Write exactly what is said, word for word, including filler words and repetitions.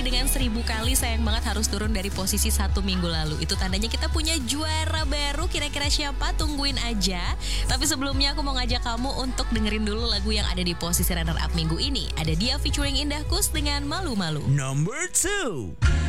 dengan seribu kali sayang banget harus turun dari posisi satu minggu lalu. Itu tandanya kita punya juara baru, kira-kira siapa? Tungguin aja. Tapi sebelumnya aku mau ngajak kamu untuk dengerin dulu lagu yang ada di posisi runner up minggu ini. Ada dia featuring Indah Kus dengan Malu-Malu. Number two.